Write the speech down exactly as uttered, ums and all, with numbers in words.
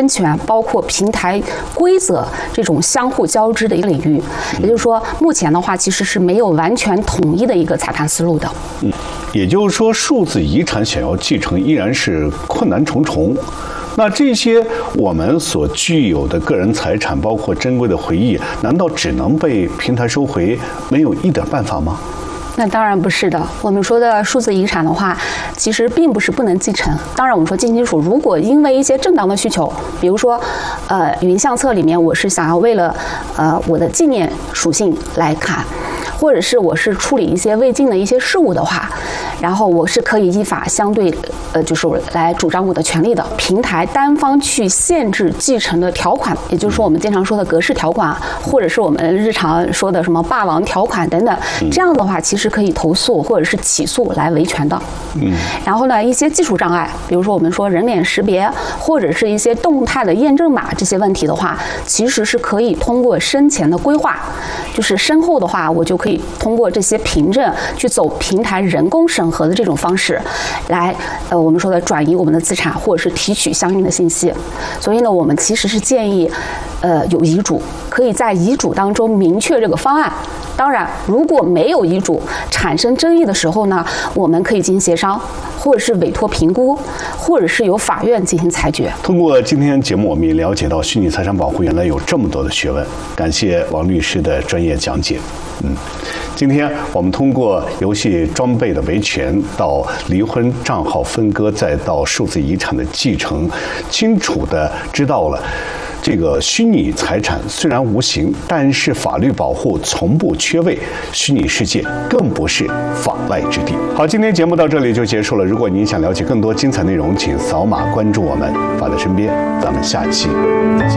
全，包括平台规则这种相互交织的一个领域。也就是说，目前的话其实是没有完全统一的一个裁判思路的。 嗯，也就是说，数字遗产想要继承依然是困难重重。那这些我们所具有的个人财产，包括珍贵的回忆，难道只能被平台收回，没有一点办法吗？ 那当然不是的。我们说的数字遗产的话，其实并不是不能继承。当然，我们说近亲属如果因为一些正当的需求，比如说，呃，云相册里面我是想要为了呃我的纪念属性来看，或者是我是处理一些未尽的一些事务的话，然后我是可以依法相对呃就是来主张我的权利的。平台单方去限制继承的条款，也就是说我们经常说的格式条款，或者是我们日常说的什么霸王条款等等，这样的话其实可以投诉或者是起诉来维权的。嗯，然后呢，一些技术障碍，比如说我们说人脸识别或者是一些动态的验证码这些问题的话，其实是可以通过生前的规划，就是身后的话，我就可以通过这些凭证去走平台人工审核的这种方式，来呃我们说的转移我们的资产，或者是提取相应的信息。所以呢，我们其实是建议，呃有遗嘱，可以在遗嘱当中明确这个方案。当然，如果没有遗嘱产生争议的时候呢，我们可以进行协商，或者是委托评估，或者是由法院进行裁决。 通过今天节目，我们也了解到虚拟财产保护原来有这么多的学问。感谢王律师的专业讲解。嗯，今天我们通过游戏装备的维权，到离婚账号分割，再到数字遗产的继承，清楚地知道了这个虚拟财产虽然无形，但是法律保护从不缺位，虚拟世界更不是法外之地。好，今天节目到这里就结束了。如果您想了解更多精彩内容，请扫码关注我们法的身边。咱们下期再见。